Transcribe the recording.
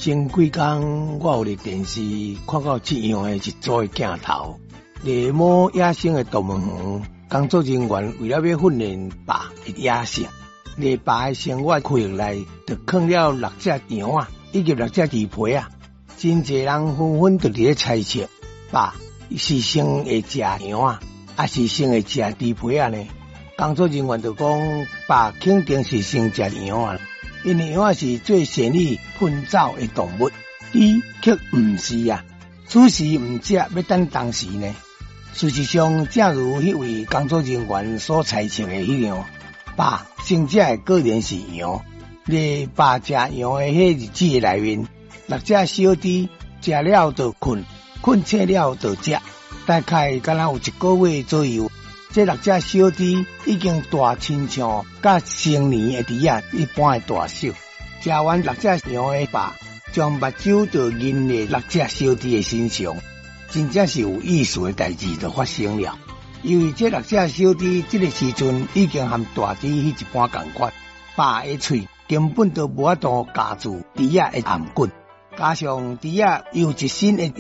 前几天我有伫电视看到这样的一组的镜头，在某野生的动物园，工作人员为了要训练霸的野性，在霸的生活区域内，就放了6只羊啊，以及6只猪皮啊。真侪人纷纷就伫咧猜测，霸是先会食羊啊，还是先会食猪皮啊呢？工作人员就讲，霸肯定是先食羊啊。因为羊仔是最善于奔走的动物，猪却不是啊。此时唔食，要等当时呢。事实上，正如迄位工作人员所猜测的迄样，霸先食的果然是羊。在霸食羊的迄日子的内面，6只小猪食了就困，困醒了就食，大概敢若有1个月左右。这6只小猪已经大亲像甲成年的猪仔一般的大小。食完6只羊的霸，将目睭就认咧6只小猪的身上，真正是有意思的代志就发生了。因为这6只小猪这个时阵已经和大猪迄一般同款，霸的喙根本都无法度夹住猪仔的颔棍，加上猪仔又一身的